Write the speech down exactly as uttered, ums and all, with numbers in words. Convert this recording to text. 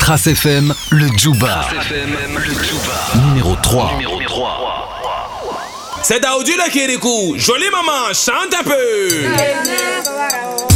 Trace F M, le Djouba. Numéro trois. Numéro trois. C'est Daoudi le Kirikou. Jolie maman, chante un peu.